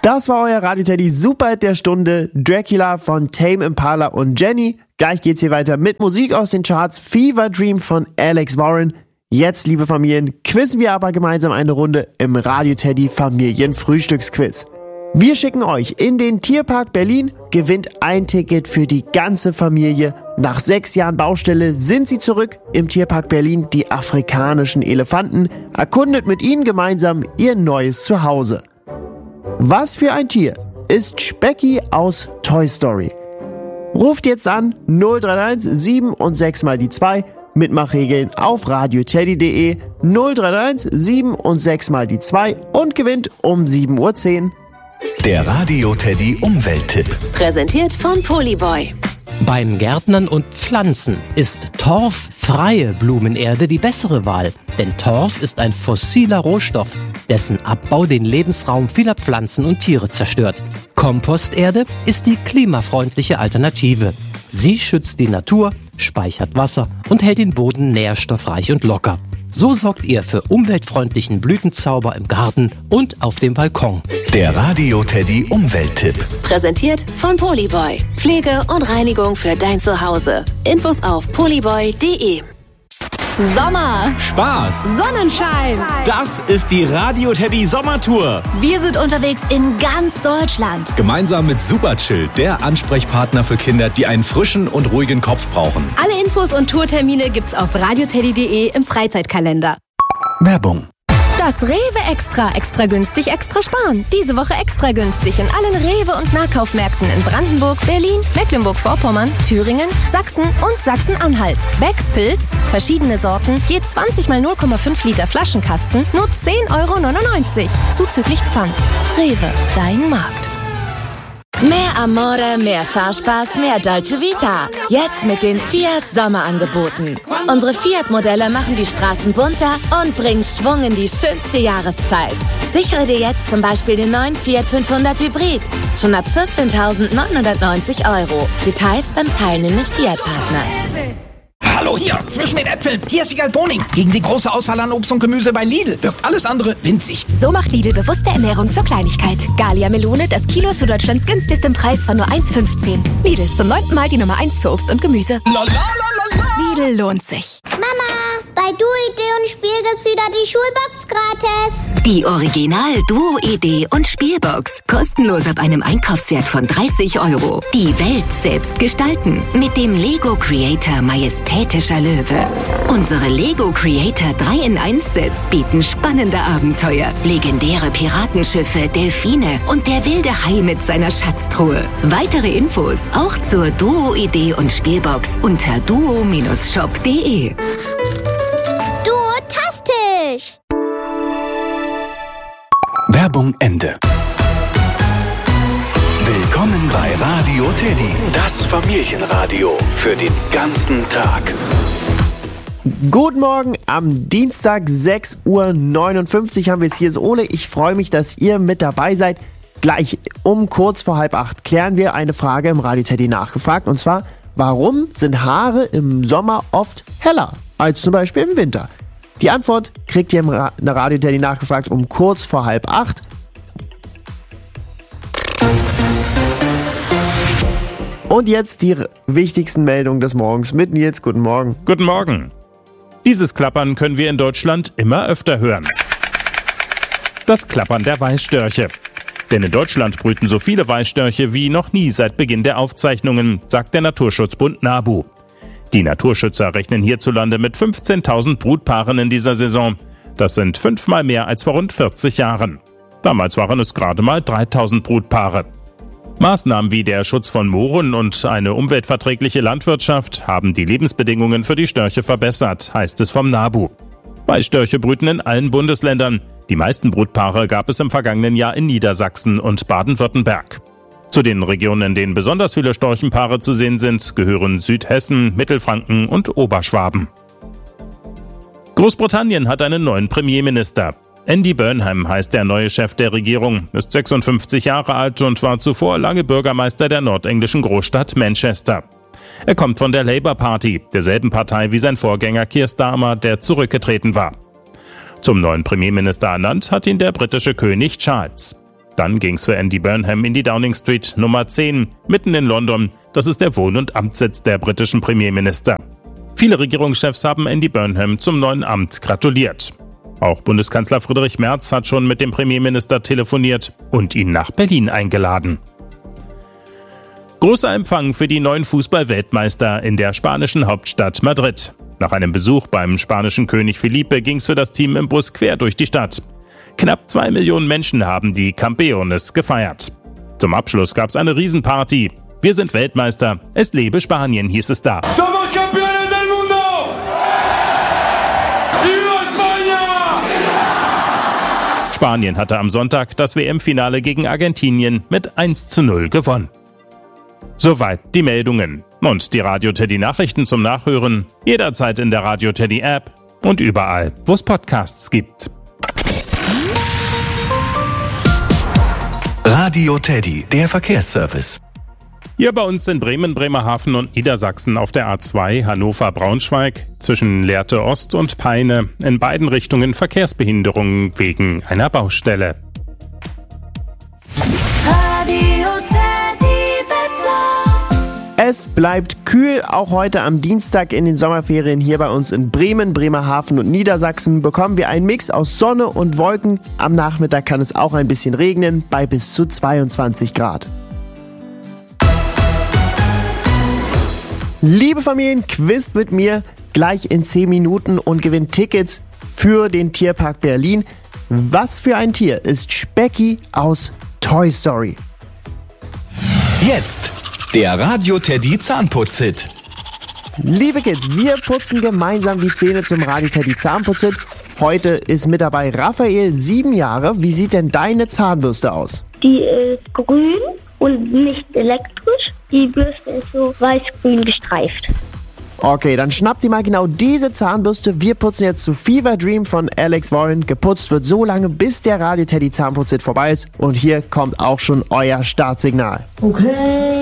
Das war euer Radio Teddy Superhit der Stunde, Dracula von Tame Impala und Jenny. Gleich geht's hier weiter mit Musik aus den Charts, Fever Dream von Alex Warren. Jetzt, liebe Familien, quizzen wir aber gemeinsam eine Runde im Radio Teddy Familienfrühstücksquiz. Wir schicken euch in den Tierpark Berlin, gewinnt ein Ticket für die ganze Familie. Nach 6 Jahren Baustelle sind sie zurück im Tierpark Berlin, die afrikanischen Elefanten, erkundet mit ihnen gemeinsam ihr neues Zuhause. Was für ein Tier ist Specky aus Toy Story? Ruft jetzt an 031 7 und 6 mal die 2. Mitmachregeln auf radioteddy.de 031 7 und 6 mal die 2 und gewinnt um 7.10 Uhr. Der Radio Teddy Umwelttipp. Präsentiert von Polyboy. Beim Gärtnern und Pflanzen ist torffreie Blumenerde die bessere Wahl. Denn Torf ist ein fossiler Rohstoff, dessen Abbau den Lebensraum vieler Pflanzen und Tiere zerstört. Komposterde ist die klimafreundliche Alternative. Sie schützt die Natur, speichert Wasser und hält den Boden nährstoffreich und locker. So sorgt ihr für umweltfreundlichen Blütenzauber im Garten und auf dem Balkon. Der Radio Teddy Umwelttipp. Präsentiert von Polyboy. Pflege und Reinigung für dein Zuhause. Infos auf polyboy.de. Sommer, Spaß, Sonnenschein. das ist die Radio Teddy Sommertour. Wir sind unterwegs in ganz Deutschland. Gemeinsam mit Superchill, der Ansprechpartner für Kinder, die einen frischen und ruhigen Kopf brauchen. Alle Infos und Tourtermine gibt's auf radioteddy.de im Freizeitkalender. Werbung. Das Rewe Extra günstig, extra sparen. Diese Woche extra günstig in allen Rewe- und Nahkaufmärkten in Brandenburg, Berlin, Mecklenburg-Vorpommern, Thüringen, Sachsen und Sachsen-Anhalt. Becks Pilz, verschiedene Sorten, je 20 mal 0,5 Liter Flaschenkasten, nur 10,99 €. Zuzüglich Pfand. Rewe, dein Markt. Mehr Amore, mehr Fahrspaß, mehr Dolce Vita. Jetzt mit den Fiat Sommerangeboten. Unsere Fiat-Modelle machen die Straßen bunter und bringen Schwung in die schönste Jahreszeit. Sichere dir jetzt zum Beispiel den neuen Fiat 500 Hybrid. Schon ab 14.990 €. Details beim teilnehmenden Fiat-Partner. Hallo hier, zwischen den Äpfeln. Hier ist Wiegald Boning. Gegen die große Auswahl an Obst und Gemüse bei Lidl wirkt alles andere winzig. So macht Lidl bewusste Ernährung zur Kleinigkeit. Gallia Melone, das Kilo zu Deutschlands günstigstem Preis von nur 1,15. Lidl, zum 9. Mal die Nummer 1 für Obst und Gemüse. Lidl lohnt sich. Mama, bei Duo-Idee und Spiel gibt's wieder die Schulbox gratis. Die Original Duo-Idee und Spielbox. Kostenlos ab einem Einkaufswert von 30 €. Die Welt selbst gestalten. Mit dem Lego Creator Majestätischer Löwe. Unsere Lego Creator 3-in-1-Sets bieten spannende Abenteuer, legendäre Piratenschiffe, Delfine und der wilde Hai mit seiner Schatztruhe. Weitere Infos auch zur Duo-Idee und Spielbox unter duo-shop.de. Duotastisch! Werbung Ende. Willkommen bei Radio Teddy, das Familienradio für den ganzen Tag. Guten Morgen, am Dienstag 6:59 Uhr haben wir es hier so. Ole, ich freue mich, dass ihr mit dabei seid. Gleich um kurz vor 7:30 klären wir eine Frage im Radio Teddy nachgefragt. Und zwar, warum sind Haare im Sommer oft heller als zum Beispiel im Winter? Die Antwort kriegt ihr im Radio Teddy nachgefragt um kurz vor 7:30 Uhr. Und jetzt die wichtigsten Meldungen des Morgens mit Nils. Guten Morgen. Guten Morgen. Dieses Klappern können wir in Deutschland immer öfter hören. Das Klappern der Weißstörche. Denn in Deutschland brüten so viele Weißstörche wie noch nie seit Beginn der Aufzeichnungen, sagt der Naturschutzbund NABU. Die Naturschützer rechnen hierzulande mit 15.000 Brutpaaren in dieser Saison. Das sind 5-mal mehr als vor rund 40 Jahren. Damals waren es gerade mal 3.000 Brutpaare. Maßnahmen wie der Schutz von Mooren und eine umweltverträgliche Landwirtschaft haben die Lebensbedingungen für die Störche verbessert, heißt es vom NABU. Weißstörche brüten in allen Bundesländern. Die meisten Brutpaare gab es im vergangenen Jahr in Niedersachsen und Baden-Württemberg. Zu den Regionen, in denen besonders viele Storchenpaare zu sehen sind, gehören Südhessen, Mittelfranken und Oberschwaben. Großbritannien hat einen neuen Premierminister. Andy Burnham heißt der neue Chef der Regierung, ist 56 Jahre alt und war zuvor lange Bürgermeister der nordenglischen Großstadt Manchester. Er kommt von der Labour Party, derselben Partei wie sein Vorgänger Keir Starmer, der zurückgetreten war. Zum neuen Premierminister ernannt hat ihn der britische König Charles. Dann ging's für Andy Burnham in die Downing Street Nummer 10, mitten in London. Das ist der Wohn- und Amtssitz der britischen Premierminister. Viele Regierungschefs haben Andy Burnham zum neuen Amt gratuliert. Auch Bundeskanzler Friedrich Merz hat schon mit dem Premierminister telefoniert und ihn nach Berlin eingeladen. Großer Empfang für die neuen Fußball-Weltmeister in der spanischen Hauptstadt Madrid. Nach einem Besuch beim spanischen König Felipe ging's für das Team im Bus quer durch die Stadt. Knapp 2 Millionen Menschen haben die Campeones gefeiert. Zum Abschluss gab's eine Riesenparty. Wir sind Weltmeister, es lebe Spanien, hieß es da. Somos campeones del mundo! ¡Viva España! Spanien hatte am Sonntag das WM-Finale gegen Argentinien mit 1:0 gewonnen. Soweit die Meldungen. Und die Radio Teddy Nachrichten zum Nachhören jederzeit in der Radio Teddy App und überall, wo es Podcasts gibt. Radio Teddy, der Verkehrsservice. Hier bei uns in Bremen, Bremerhaven und Niedersachsen auf der A2 Hannover-Braunschweig zwischen Lehrte Ost und Peine in beiden Richtungen Verkehrsbehinderungen wegen einer Baustelle. Radio Teddy Wetter. Es bleibt kühl, auch heute am Dienstag in den Sommerferien hier bei uns in Bremen, Bremerhaven und Niedersachsen bekommen wir einen Mix aus Sonne und Wolken. Am Nachmittag kann es auch ein bisschen regnen bei bis zu 22 Grad. Liebe Familien, quizt mit mir gleich in 10 Minuten und gewinnt Tickets für den Tierpark Berlin. Was für ein Tier ist Specky aus Toy Story? Jetzt der Radio Teddy Zahnputz-Hit. Liebe Kids, wir putzen gemeinsam die Zähne zum Radio Teddy Zahnputz-Hit. Heute ist mit dabei Raphael, 7 Jahre. Wie sieht denn deine Zahnbürste aus? Die ist grün und nicht elektrisch. Die Bürste ist so weiß-grün gestreift. Okay, dann schnappt ihr mal genau diese Zahnbürste. Wir putzen jetzt zu Fever Dream von Alex Warren. Geputzt wird so lange, bis der Radio Teddy Zahnputz-Hit vorbei ist. Und hier kommt auch schon euer Startsignal. Okay.